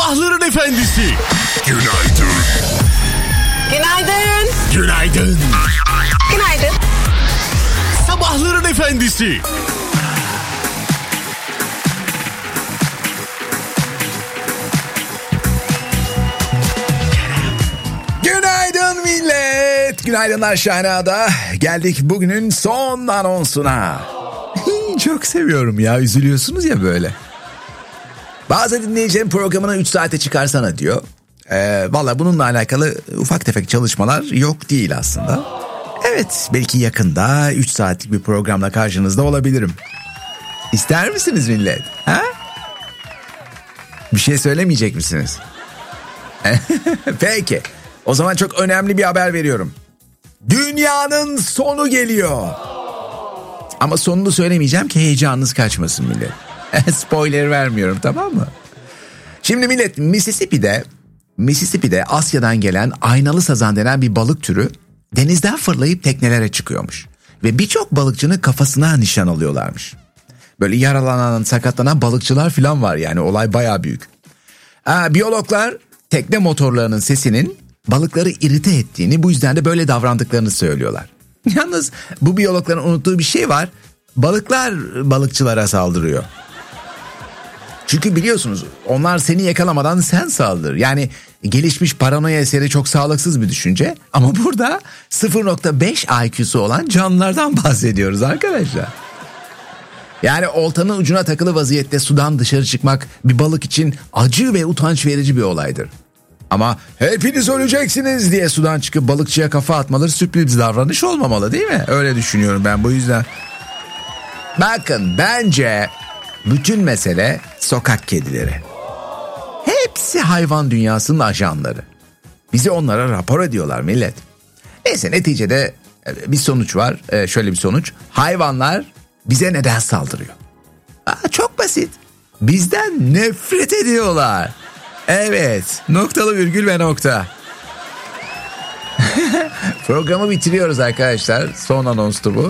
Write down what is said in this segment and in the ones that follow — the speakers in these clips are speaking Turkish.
Sabahların efendisi. Günaydın. Günaydın. Günaydın. Günaydın. Sabahların efendisi. Günaydın millet. Günaydınlar Şahina'da. Geldik bugünün son anonsuna. Çok seviyorum ya, üzülüyorsunuz ya böyle. Bazı dinleyicilerin programını 3 saate çıkarsana diyor. Valla bununla alakalı ufak tefek çalışmalar yok değil aslında. Evet, belki yakında 3 saatlik bir programla karşınızda olabilirim. İster misiniz millet? Ha? Bir şey söylemeyecek misiniz? Peki. O zaman çok önemli bir haber veriyorum. Dünyanın sonu geliyor. Ama sonunu söylemeyeceğim ki heyecanınız kaçmasın millet. Spoiler vermiyorum, tamam mı? Şimdi millet, Mississippi'de Asya'dan gelen aynalı sazan denen bir balık türü denizden fırlayıp teknelere çıkıyormuş. Ve birçok balıkçının kafasına nişan alıyorlarmış. Böyle yaralanan, sakatlanan balıkçılar falan var, yani olay bayağı büyük. Biyologlar tekne motorlarının sesinin balıkları irite ettiğini, bu yüzden de böyle davrandıklarını söylüyorlar. Yalnız bu biyologların unuttuğu bir şey var. Balıklar balıkçılara saldırıyor. Çünkü biliyorsunuz onlar seni yakalamadan sen saldır. Yani gelişmiş paranoya eseri çok sağlıksız bir düşünce. Ama burada 0.5 IQ'su olan canlılardan bahsediyoruz arkadaşlar. Yani oltanın ucuna takılı vaziyette sudan dışarı çıkmak bir balık için acı ve utanç verici bir olaydır. Ama hepiniz öleceksiniz diye sudan çıkıp balıkçıya kafa atmaları sürpriz davranış olmamalı, değil mi? Öyle düşünüyorum ben, bu yüzden. Bakın, bence bütün mesele sokak kedileri. Hepsi hayvan dünyasının ajanları. Bizi onlara rapor ediyorlar millet. Neyse, neticede bir sonuç var. Şöyle bir sonuç. Hayvanlar bize neden saldırıyor? Çok basit. Bizden nefret ediyorlar. Evet, noktalı virgül ve nokta. Programı bitiriyoruz arkadaşlar. Son anonstu bu.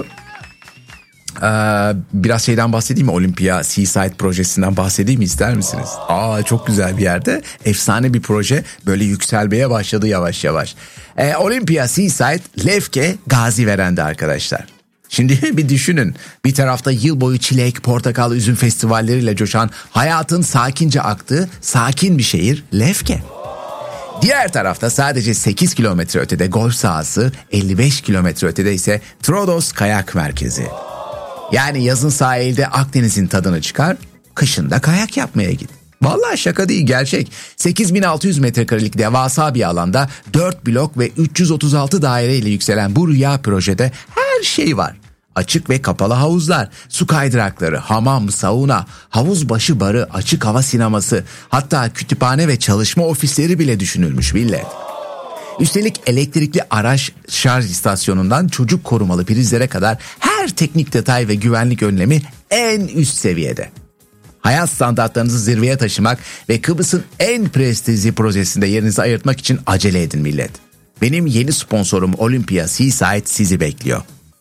Biraz şeyden bahsedeyim mi? Olympia Seaside projesinden bahsedeyim mi, ister misiniz? Çok güzel bir yerde. Efsane bir proje. Böyle yükselmeye başladı yavaş yavaş. Olympia Seaside Lefke Gaziveren'de arkadaşlar. Şimdi bir düşünün. Bir tarafta yıl boyu çilek, portakal, üzüm festivalleriyle coşan, hayatın sakince aktığı sakin bir şehir Lefke. Diğer tarafta sadece 8 kilometre ötede golf sahası, 55 kilometre ötede ise Troodos Kayak Merkezi. Yani yazın sahilde Akdeniz'in tadını çıkar, kışın da kayak yapmaya git. Vallahi şaka değil, gerçek. 8600 metrekarelik devasa bir alanda 4 blok ve 336 daire ile yükselen bu rüya projede her şey var. Açık ve kapalı havuzlar, su kaydırakları, hamam, sauna, havuz başı barı, açık hava sineması, hatta kütüphane ve çalışma ofisleri bile düşünülmüş millet. Üstelik elektrikli araç şarj istasyonundan çocuk korumalı prizlere kadar her teknik detay ve güvenlik önlemi en üst seviyede. Hayat standartlarınızı zirveye taşımak ve Kıbrıs'ın en prestijli projesinde yerinizi ayırtmak için acele edin millet. Benim yeni sponsorum Olympia Seaside sizi bekliyor.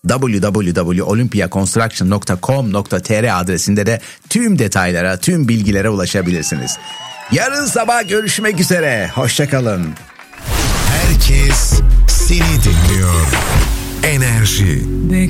www.olympiaconstruction.com.tr adresinde de tüm detaylara, tüm bilgilere ulaşabilirsiniz. Yarın sabah görüşmek üzere. Hoşça kalın. Herkes seni dinliyor. Enerji.